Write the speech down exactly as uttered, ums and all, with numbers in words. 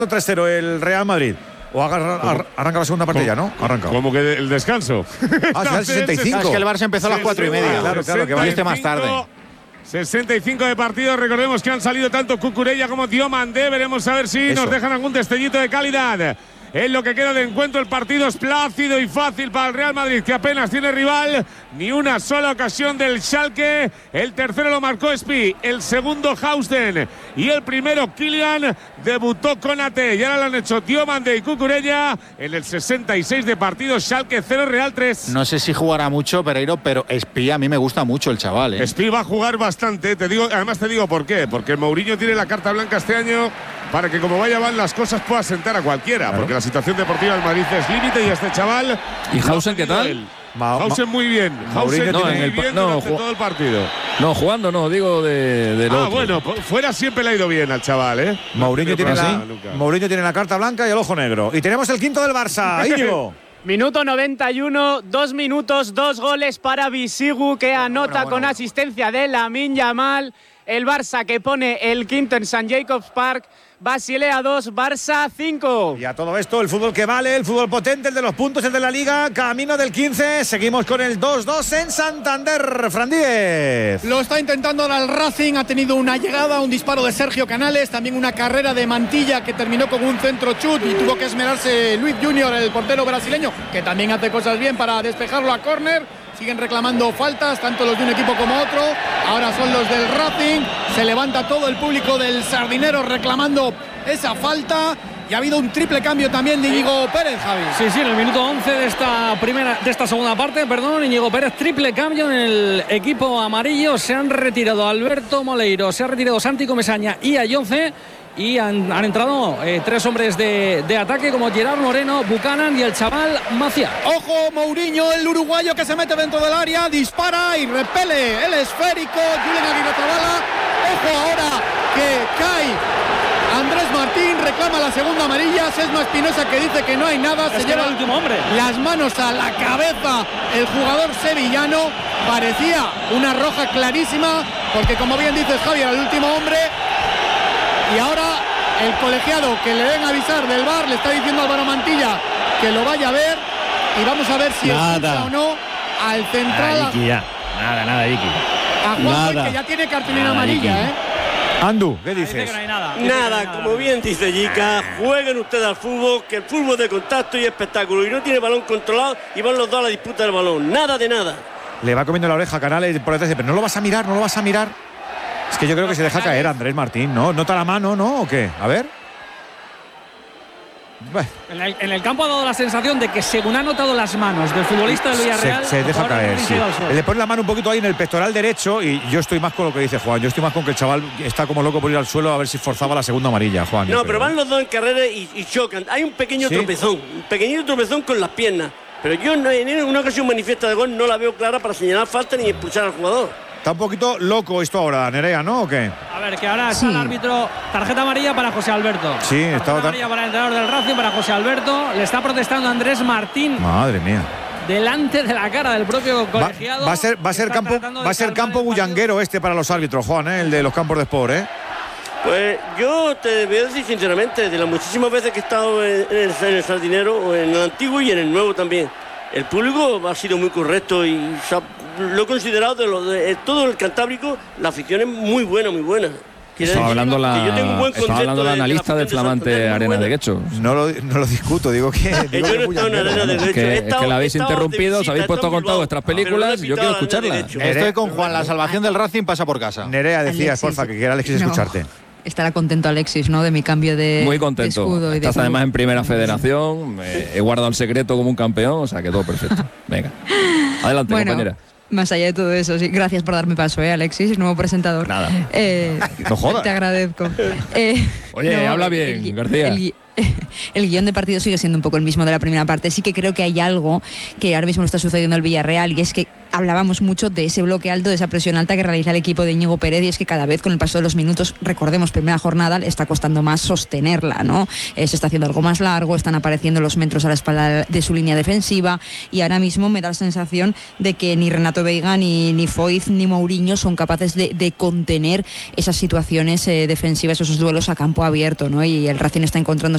tres cero el Real Madrid. O agarra, arranca la segunda parte ya, ¿no? Arranca. Como que el descanso. Ah, será el sesenta y cinco. Es que el Barça empezó a las cuatro y media. Claro, claro, que viste más tarde. sesenta y cinco de partido. Recordemos que han salido tanto Cucurella como Diomandé. Veremos a ver si Eso. nos dejan algún destellito de calidad. En lo que queda de encuentro, el partido es plácido y fácil para el Real Madrid, que apenas tiene rival, ni una sola ocasión del Schalke. El tercero lo marcó Spi, el segundo Hausten y el primero Kylian. Debutó Konate y ahora lo han hecho Diomandé y Cucurella. En el sesenta y seis de partido, Schalke cero, Real tres. No sé si jugará mucho Pereiro, pero Spi a mí me gusta mucho el chaval, ¿eh? Spi va a jugar bastante, te digo, además te digo por qué, porque Mourinho tiene la carta blanca este año para que como vaya van las cosas pueda sentar a cualquiera, claro. Porque la situación deportiva del Madrid es límite y este chaval… ¿Y Hausen qué tal? Ma Hausen muy bien, Hausen no, muy en el, bien no, durante todo el partido. No, jugando no, digo de, de Ah, otro. bueno, fuera siempre le ha ido bien al chaval, ¿eh? Mourinho tiene, la, nunca. Mourinho tiene la carta blanca y el ojo negro. Y tenemos el quinto del Barça, Íñigo. Minuto noventa y uno, dos minutos, dos goles para Bisigu, que anota bueno, bueno, con bueno. asistencia de Lamine Yamal. El Barça que pone el quinto en Saint Jacobs Park. Basilea dos, Barça cinco. Y a todo esto, el fútbol que vale, el fútbol potente, el de los puntos, el de la Liga, camino del quince. Seguimos con el dos dos en Santander. Fran Díez. Lo está intentando ahora el Racing, ha tenido una llegada, un disparo de Sergio Canales, también una carrera de Mantilla que terminó con un centro chut y tuvo que esmerarse Luis Junior, el portero brasileño, que también hace cosas bien para despejarlo a córner. Siguen reclamando faltas, tanto los de un equipo como otro. Ahora son los del Racing. Se levanta todo el público del Sardinero reclamando esa falta. Y ha habido un triple cambio también de Íñigo Pérez, Javi. Sí, sí, en el minuto once de esta primera, de esta segunda parte, perdón, Íñigo Pérez, triple cambio en el equipo amarillo. Se han retirado Alberto Moleiro, se ha retirado Santi Comesaña y Ayonce. Y han, han entrado eh, tres hombres de, de ataque como Gerard Moreno, Buchanan y el chaval Maciá. Ojo, Mourinho, el uruguayo que se mete dentro del área, dispara y repele el esférico. Julen Aguirre-Zabala. Ojo ahora que cae Andrés Martín, reclama la segunda amarilla. Sesma Espinosa que dice que no hay nada. Es se que lleva el último hombre. Las manos a la cabeza el jugador sevillano. Parecía una roja clarísima porque, como bien dices, Javier, el último hombre. Y ahora el colegiado que le den a avisar del V A R le está diciendo a Álvaro Mantilla que lo vaya a ver y vamos a ver si expulsa o no al central. Nada, Iki, ya. Nada, nada, Iki. A Juan, que ya tiene cartulina Nada, amarilla, Iki. ¿eh? Andu, ¿qué dices? Que no hay nada, Nada, como bien dice Yica, jueguen ustedes al fútbol, que el fútbol de contacto y espectáculo, y no tiene balón controlado y van los dos a la disputa del balón. Nada de nada. Le va comiendo la oreja a Canales por detrás, pero no lo vas a mirar, no lo vas a mirar. Es que yo creo que se deja caer Andrés Martín, ¿no? ¿Nota la mano, no? ¿O qué? A ver. Bueno. En el, en el campo ha dado la sensación de que, según ha notado las manos del futbolista del Villarreal, Se, se deja caer, sí. Se le pone la mano un poquito ahí en el pectoral derecho y yo estoy más con lo que dice Juan. Yo estoy más con que el chaval está como loco por ir al suelo a ver si forzaba la segunda amarilla, Juan. No, pero van los dos en carrera y, y chocan. Hay un pequeño ¿Sí? tropezón, un pequeñito tropezón con las piernas. Pero yo no, en una ocasión manifiesta de gol no la veo clara para señalar falta ni expulsar al jugador. Está un poquito loco esto ahora, Nerea, ¿no? ¿O qué? A ver, que ahora está Sí. el árbitro. Tarjeta amarilla para José Alberto. Sí, tarjeta estaba tan- amarilla para el entrenador del Racing, para José Alberto. Le está protestando Andrés Martín Madre mía. delante de la cara del propio Va, colegiado. va a ser, va a ser Está campo, tratando de va a ser calmar campo el partido. bullanguero este para los árbitros, Juan, ¿eh? El de los campos de sport, ¿eh? Pues yo te voy a decir sinceramente, de las muchísimas veces que he estado en el, en el Sardinero, o en el antiguo y en el nuevo también, el público ha sido muy correcto y se ha- lo he considerado de, lo, de todo el Cantábrico, la afición es muy buena, muy buena. Quiere Estaba decir hablando que la, yo tengo un buen estaba concepto hablando la de- de analista la del afición de flamante Santander, muy Arena de buena. Guecho. No lo, no lo discuto, digo que. Digo Yo que no he estado en bullanguero, Arena de ¿no? Guecho. Que, he es que estado- la habéis he estado interrumpido, de os habéis visita, puesto a he estado contar en vuestras Bilbao, películas pero y yo no he quiero invitado a la Arena de escucharlas. Guecho. Estoy con Juan, la salvación del Racing pasa por casa. Nerea, decías, Alexis. porfa, que quiera Alexis No. escucharte. Estará contento Alexis, ¿no? De mi cambio de, Muy de contento. escudo y de Estás club. además en primera federación. eh, he guardado el secreto como un campeón, o sea que todo perfecto. Venga. Adelante, Bueno, compañera. más allá de todo eso, sí. Gracias por darme paso, ¿eh, Alexis? Nuevo presentador. Nada. Eh, No jodas. Te agradezco. Eh, Oye, habla bien, el gui- García. El, gui- el guión de partido sigue siendo un poco el mismo de la primera parte. Sí que creo que hay algo que ahora mismo está sucediendo al Villarreal, y es que hablábamos mucho de ese bloque alto, de esa presión alta que realiza el equipo de Íñigo Pérez, y es que cada vez con el paso de los minutos, recordemos, primera jornada, le está costando más sostenerla, ¿no? Eh, se está haciendo algo más largo, están apareciendo los metros a la espalda de su línea defensiva, y ahora mismo me da la sensación de que ni Renato Veiga, ni, ni Foyth, ni Mourinho son capaces de, de contener esas situaciones eh, defensivas, esos duelos a campo abierto, ¿no? Y el Racing está encontrando